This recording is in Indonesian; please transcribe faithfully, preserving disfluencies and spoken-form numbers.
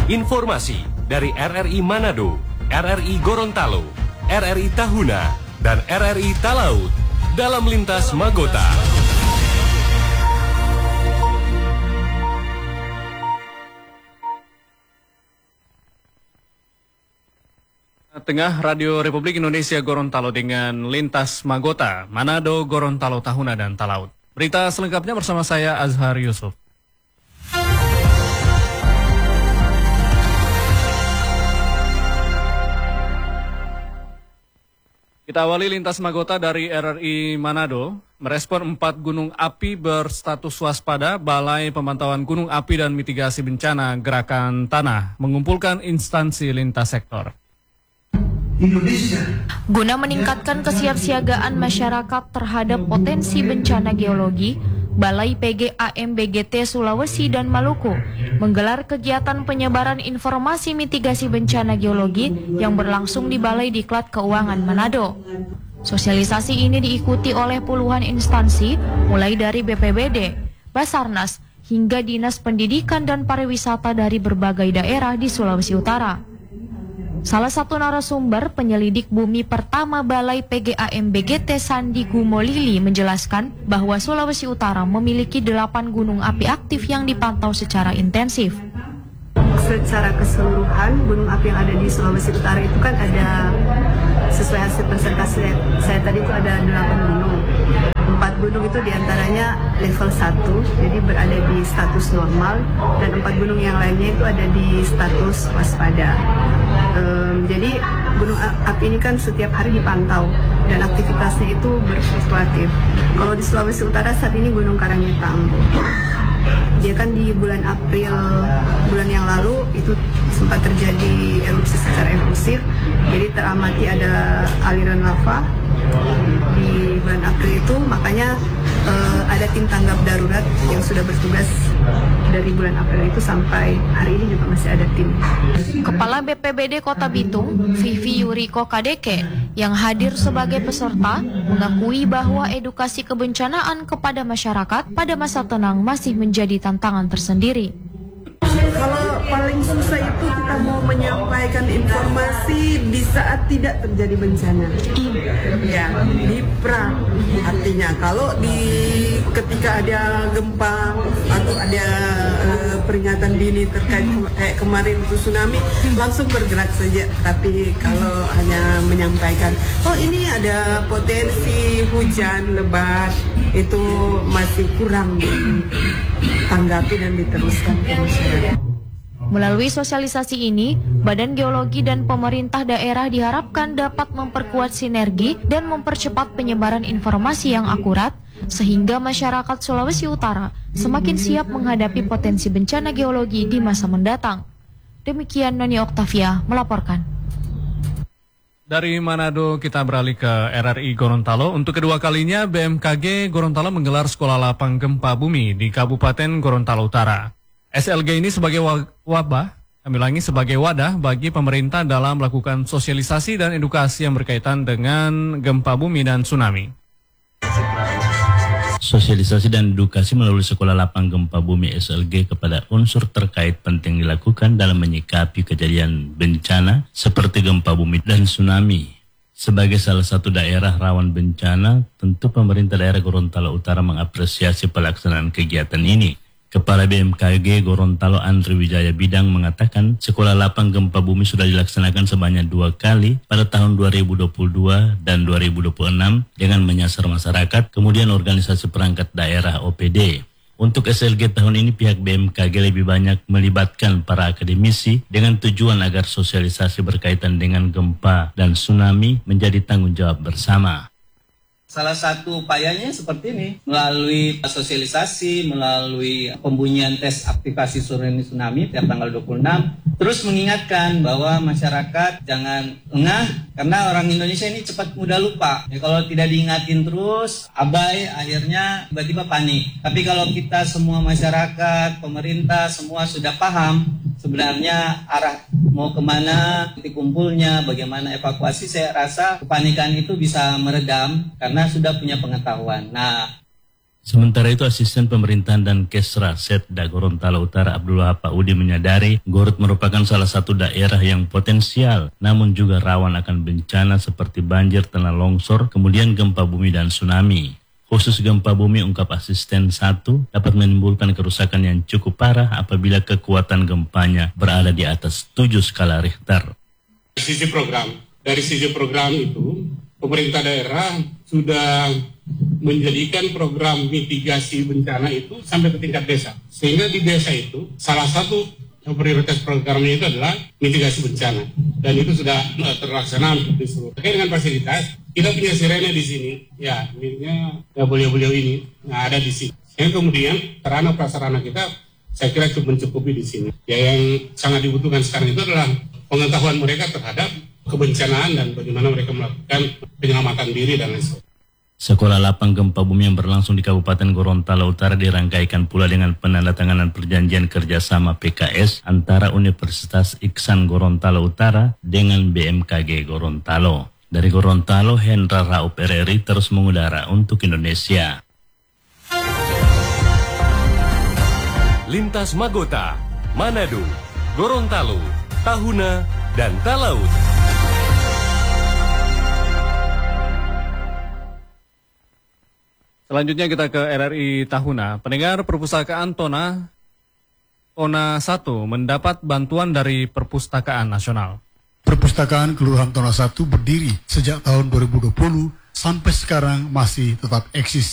Informasi dari R R I Manado, R R I Gorontalo, R R I Tahuna, dan R R I Talaut dalam Lintas Magota. Tengah Radio Republik Indonesia Gorontalo dengan Lintas Magota, Manado, Gorontalo, Tahuna, dan Talaut. Berita selengkapnya bersama saya Azhar Yusuf. Kita awali Lintas Magota dari R R I Manado. Merespon empat gunung api berstatus waspada, Balai Pemantauan Gunung Api dan Mitigasi Bencana Gerakan Tanah mengumpulkan instansi lintas sektor. Indonesia. Guna meningkatkan kesiapsiagaan masyarakat terhadap potensi bencana geologi, Balai P G A M B G T Sulawesi dan Maluku menggelar kegiatan penyebaran informasi mitigasi bencana geologi yang berlangsung di Balai Diklat Keuangan Manado. Sosialisasi ini diikuti oleh puluhan instansi, mulai dari B P B D, Basarnas, hingga Dinas Pendidikan dan Pariwisata dari berbagai daerah di Sulawesi Utara. Salah satu narasumber, penyelidik bumi pertama Balai P G A M B G T Sandi Gumolili menjelaskan bahwa Sulawesi Utara memiliki delapan gunung api aktif yang dipantau secara intensif. Secara keseluruhan, gunung api yang ada di Sulawesi Utara itu kan ada, sesuai hasil presentasi saya, saya tadi itu ada delapan gunung. Empat gunung itu diantaranya level satu, jadi berada di status normal, dan empat gunung yang lainnya itu ada di status waspada. Um, jadi gunung api ini kan setiap hari dipantau dan aktivitasnya itu berfluktuatif. Kalau di Sulawesi Utara saat ini Gunung Karanghitam, dia kan di bulan April bulan yang lalu itu sempat terjadi erupsi secara impulsif, jadi teramati ada aliran lava di bulan April itu, makanya uh, ada tim tanggap darurat yang sudah bertugas dari bulan April itu sampai hari ini juga masih ada tim. Kepala B P B D Kota Bitung, Vivi Yuriko Kadeke, yang hadir sebagai peserta, mengakui bahwa edukasi kebencanaan kepada masyarakat pada masa tenang masih menjadi tantangan tersendiri. Kalau paling susah itu kita mau menyampaikan informasi di saat tidak terjadi bencana. Ya, di pra. Artinya kalau di ketika ada gempa atau ada uh, peringatan dini terkait kayak kemarin itu tsunami, langsung bergerak saja. Tapi kalau hanya menyampaikan, oh ini ada potensi hujan lebat, itu masih kurang ditanggapi dan diteruskan ke masyarakat. Melalui sosialisasi ini, Badan Geologi dan pemerintah daerah diharapkan dapat memperkuat sinergi dan mempercepat penyebaran informasi yang akurat, sehingga masyarakat Sulawesi Utara semakin siap menghadapi potensi bencana geologi di masa mendatang. Demikian Noni Oktavia melaporkan. Dari Manado kita beralih ke R R I Gorontalo. Untuk kedua kalinya B M K G Gorontalo menggelar sekolah lapang gempa bumi di Kabupaten Gorontalo Utara. S L G ini sebagai wabah, kami ulangi, sebagai wadah bagi pemerintah dalam melakukan sosialisasi dan edukasi yang berkaitan dengan gempa bumi dan tsunami. Sosialisasi dan edukasi melalui sekolah lapang gempa bumi S L G kepada unsur terkait penting dilakukan dalam menyikapi kejadian bencana seperti gempa bumi dan tsunami. Sebagai salah satu daerah rawan bencana, tentu pemerintah daerah Gorontalo Utara mengapresiasi pelaksanaan kegiatan ini. Kepala B M K G Gorontalo Andri Wijaya Bidang mengatakan sekolah lapang gempa bumi sudah dilaksanakan sebanyak dua kali pada tahun dua ribu dua puluh dua dan dua ribu dua puluh enam dengan menyasar masyarakat, kemudian organisasi perangkat daerah O P D. Untuk S L G tahun ini pihak B M K G lebih banyak melibatkan para akademisi dengan tujuan agar sosialisasi berkaitan dengan gempa dan tsunami menjadi tanggung jawab bersama. Salah satu upayanya seperti ini, melalui sosialisasi, melalui pembunyian tes aktivasi tsunami tiap tanggal dua puluh enam, terus mengingatkan bahwa masyarakat jangan engah, karena orang Indonesia ini cepat mudah lupa. Ya, kalau tidak diingatin terus, abai, akhirnya tiba-tiba panik. Tapi kalau kita semua masyarakat, pemerintah, semua sudah paham, sebenarnya arah mau kemana, titik kumpulnya, bagaimana evakuasi, saya rasa kepanikan itu bisa meredam karena sudah punya pengetahuan. Nah, Sementara itu, Asisten Pemerintahan dan Kesra Setda Gorontalo Utara Abdul Wahab Paudi menyadari Gorod merupakan salah satu daerah yang potensial, namun juga rawan akan bencana seperti banjir, tanah longsor, kemudian gempa bumi dan tsunami. Khusus gempa bumi, ungkap Asisten satu, dapat menimbulkan kerusakan yang cukup parah apabila kekuatan gempanya berada di atas tujuh skala Richter. Dari sisi program, dari sisi program itu, pemerintah daerah sudah menjadikan program mitigasi bencana itu sampai ke tingkat desa. Sehingga di desa itu salah satu prioritas programnya itu adalah mitigasi bencana. Dan itu sudah terlaksana di seluruh. Terkait dengan fasilitas, kita punya sirene di sini. Ya, miliknya ya beliau-beliau ini nah, ada di sini. Yang kemudian sarana prasarana kita saya kira cukup mencukupi di sini. Ya, yang sangat dibutuhkan sekarang itu adalah pengetahuan mereka terhadap kebencanaan dan bagaimana mereka melakukan penyelamatan diri dan lain sebagainya. Sekolah lapang gempa bumi yang berlangsung di Kabupaten Gorontalo Utara dirangkaikan pula dengan penandatanganan perjanjian kerjasama P K S antara Universitas Iksan Gorontalo Utara dengan B M K G Gorontalo. Dari Gorontalo, Hendra Raup R R I terus mengudara untuk Indonesia. Lintas Magota, Manado, Gorontalo, Tahuna, dan Talaut. Selanjutnya kita ke R R I Tahuna. Pendengar, Perpustakaan Tona Tona satu mendapat bantuan dari Perpustakaan Nasional. Perpustakaan Kelurahan Tona satu berdiri sejak tahun dua ribu dua puluh sampai sekarang masih tetap eksis